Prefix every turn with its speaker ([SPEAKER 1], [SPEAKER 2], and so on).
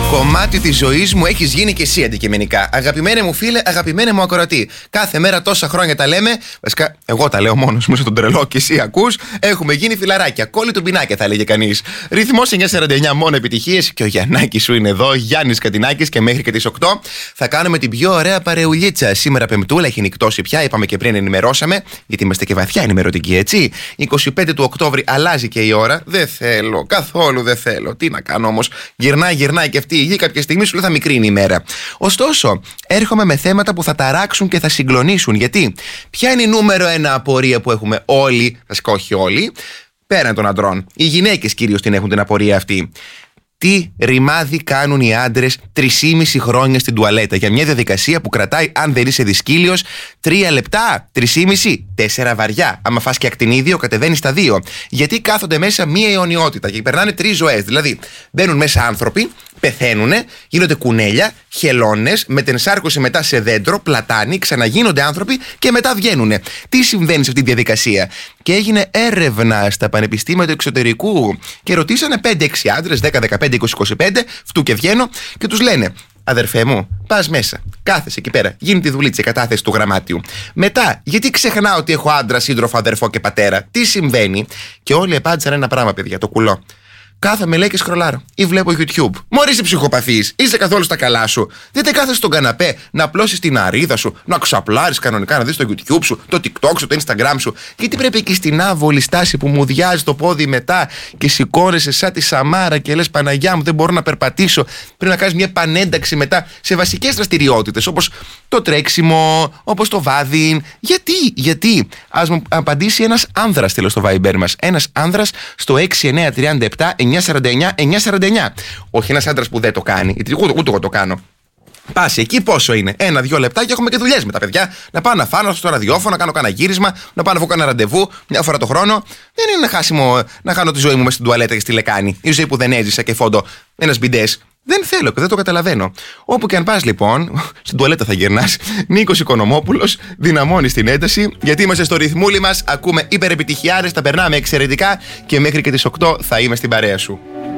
[SPEAKER 1] Κομμάτι της ζωής μου έχεις γίνει και εσύ αντικειμενικά. Αγαπημένε μου φίλε, αγαπημένε μου ακροατή. Κάθε μέρα τόσα χρόνια τα λέμε. Βασικά, εγώ τα λέω μόνος μου, είσαι τον τρελό και εσύ ακούς. Έχουμε γίνει φιλαράκια. Κόλλη τουρμπινάκια, θα έλεγε κανείς. Ρυθμός 949, μόνο επιτυχίες. Και ο Γιαννάκης σου είναι εδώ, Γιάννης Κατινάκης, και μέχρι και τις 8 θα κάνουμε την πιο ωραία παρεουλίτσα. Σήμερα Πεμπτούλα, έχει νυχτώσει πια. Είπαμε και πριν, ενημερώσαμε, γιατί είμαστε και βαθιά ενημερωτικοί, έτσι. 25 του Οκτώβρη αλλάζει και η ώρα. Δεν θέλω, καθόλου δεν θέλω. Τι να κάνω όμως. Γυρνάει και αυτή η γη, κάποια στιγμή σου λέει θα μικρύνει η μέρα. Ωστόσο, έρχομαι με θέματα που θα ταράξουν και θα συγκλονίσουν. Γιατί, ποια είναι η νούμερο ένα απορία που έχουμε όλοι, βασικά όχι όλοι, πέραν των αντρών. Οι γυναίκες κυρίως την έχουν την απορία αυτή. Τι ρημάδι κάνουν οι άντρες 3,5 χρόνια στην τουαλέτα για μια διαδικασία που κρατάει, αν δεν είσαι δυσκύλιος, 3 λεπτά, 3,5, 4 βαριά. Άμα φας και ακτινίδιο, κατεβαίνει στα 2. Γιατί κάθονται μέσα μία αιωνιότητα και περνάνε 3 ζωές. Δηλαδή, μπαίνουν μέσα άνθρωποι, πεθαίνουνε, γίνονται κουνέλια, χελώνες, μετενσάρκωση μετά σε δέντρο, πλατάνι, ξαναγίνονται άνθρωποι και μετά βγαίνουνε. Τι συμβαίνει σε αυτή τη διαδικασία? Και έγινε έρευνα στα πανεπιστήμια του εξωτερικού και ρωτήσανε 5-6 άντρες, 10, 15, 20, 25, φτού και βγαίνω, και τους λένε: αδερφέ μου, πας μέσα, κάθεσαι εκεί πέρα, γίνει τη δουλίτσα, κατάθεση του γραμμάτιου. Μετά, γιατί ξεχνάω ότι έχω άντρα, σύντροφο, αδερφό και πατέρα? Τι συμβαίνει? Και όλοι απάντησαν ένα πράγμα, παιδιά, το κουλό. Κάθομαι, λέει, και σκρολάρω ή βλέπω YouTube. Μωρή, είσαι ψυχοπαθής, είσαι καθόλου στα καλά σου? Δεν κάθεσαι στον καναπέ να απλώσεις την αρίδα σου, να ξαπλάρεις κανονικά, να δεις το YouTube σου, το TikTok σου, το Instagram σου? Γιατί πρέπει εκεί στην άβολη στάση που μου διάζει το πόδι μετά και σηκώνεσαι σαν τη Σαμάρα και λες Παναγιά μου, δεν μπορώ να περπατήσω? Πρέπει να κάνεις μια επανένταξη μετά σε βασικές δραστηριότητες όπως το τρέξιμο, όπως το βάδιν. Γιατί? Ας μου απαντήσει ένας άνδρας, τέλος, στο Viber μας. Ένας άνδρας στο 6937 949. Όχι ένας άντρας που δεν το κάνει, γιατί ούτε εγώ το κάνω. Πας εκεί, πόσο είναι? 1-2 λεπτά και έχουμε και δουλειές με τα παιδιά. Να πάω να φάνω στο ραδιόφωνο, να κάνω κάνα γύρισμα, να πάω να βγω κάνα ραντεβού μια φορά το χρόνο. Δεν είναι χάσιμο να χάνω τη ζωή μου μέσα στην τουαλέτα και στη λεκάνη. Η ζωή που δεν έζησα και φόντο ένας μπιντές. Δεν θέλω και δεν το καταλαβαίνω. Όπου και αν πας λοιπόν, στην τουαλέτα θα γυρνάς. Νίκος Οικονομόπουλος, δυναμώνεις την ένταση, γιατί είμαστε στο ρυθμούλι μας. Ακούμε υπερεπιτυχιάρες, τα περνάμε εξαιρετικά και μέχρι και τις 8 θα είμαι στην παρέα σου.